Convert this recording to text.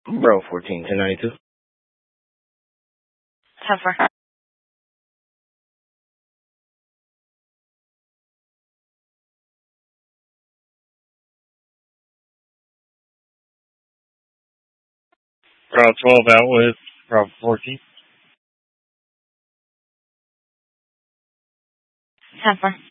Bro, 14, 1092. 10-4. Bravo 12 out with Bravo 14. 10-4.